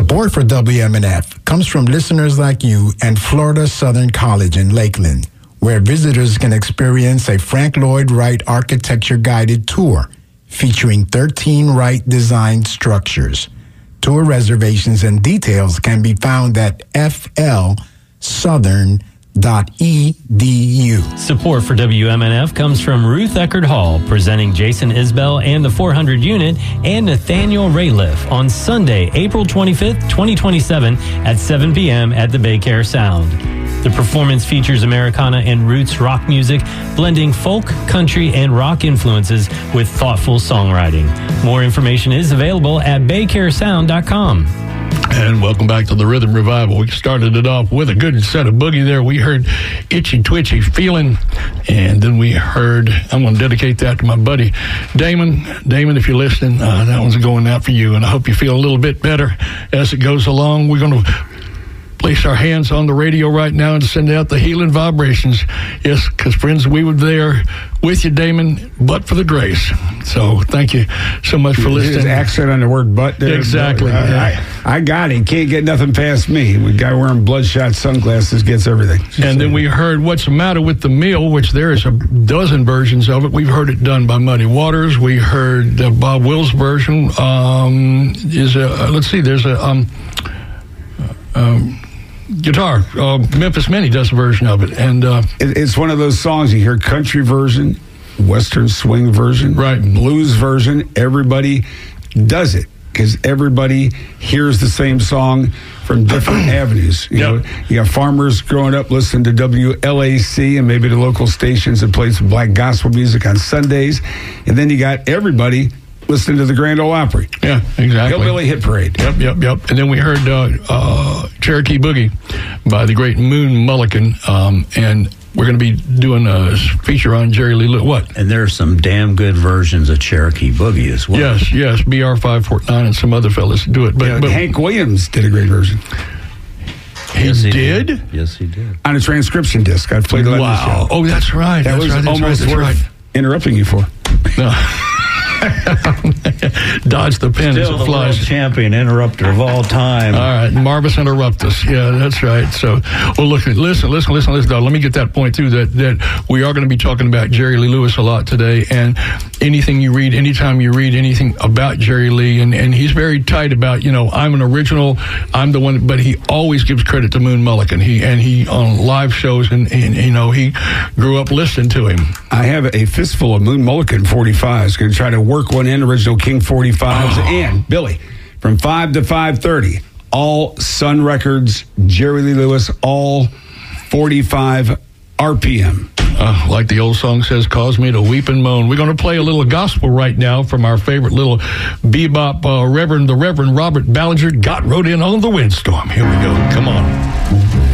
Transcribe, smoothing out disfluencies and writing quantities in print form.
Support for WMNF comes from listeners like you and Florida Southern College in Lakeland, where visitors can experience a Frank Lloyd Wright architecture-guided tour featuring 13 Wright designed structures. Tour reservations and details can be found at flsouthern.edu. Support for WMNF comes from Ruth Eckerd Hall, presenting Jason Isbell and the 400 Unit and Nathaniel Rateliff on Sunday, April 25th, 2027 at 7 p.m. at the Baycare Sound. The performance features Americana and roots rock music, blending folk, country, and rock influences with thoughtful songwriting. More information is available at baycaresound.com. And welcome back to the Rhythm Revival. We started it off with a good set of boogie there. We heard Itchy Twitchy Feeling, and then we heard, I'm going to dedicate that to my buddy Damon. Damon, if you're listening, that one's going out for you, and I hope you feel a little bit better as it goes along. We're going to place our hands on the radio right now and send out the healing vibrations. Yes, because friends, we were there with you, Damon, but for the grace. So thank you so much for listening. His accent on the word "but" there. Exactly. I got it. Can't get nothing past me. The guy wearing bloodshot sunglasses gets everything. And then we heard What's the Matter with the Meal, which there is a dozen versions of it. We've heard it done by Muddy Waters. We heard Bob Wills' version. Let's see, there's a guitar. Memphis Minnie does a version of it. And it's one of those songs you hear country version, western swing version, right, blues version. Everybody does it because everybody hears the same song from different avenues. You know, you got farmers growing up listening to WLAC and maybe the local stations that play some black gospel music on Sundays. And then you got everybody listening to the Grand Ole Opry. Yeah, exactly. Hillbilly Hit Parade. Yep. And then we heard Cherokee Boogie by the great Moon Mullican. And we're going to be doing a feature on Jerry Lee Lewis. What? And there are some damn good versions of Cherokee Boogie as well. Yes. BR549 and some other fellas do it. But Hank Williams did a great version. He did? Yes, he did. On a transcription disc. I played it on the show. Oh, that's right. That was almost worth interrupting you for. No. Dodge the pen Still as it flies. World champion interrupter of all time. All right, Marvis Interruptus. Yeah, that's right. So, well, look, listen, dog. Let me get that point too. That we are going to be talking about Jerry Lee Lewis a lot today, and anything you read, anytime you read anything about Jerry Lee, and he's very tight about, I'm an original, I'm the one, but he always gives credit to Moon Mullican. He on live shows, and he grew up listening to him. I have a fistful of Moon Mullican 45s. Going to try to work one in, original King 45s. And, Billy, from 5 to 5:30, all Sun Records, Jerry Lee Lewis, all 45 RPM. Like the old song says, cause me to weep and moan. We're going to play a little gospel right now from our favorite little bebop, the Reverend Robert Ballinger, Got Rode In on the Windstorm. Here we go. Come on.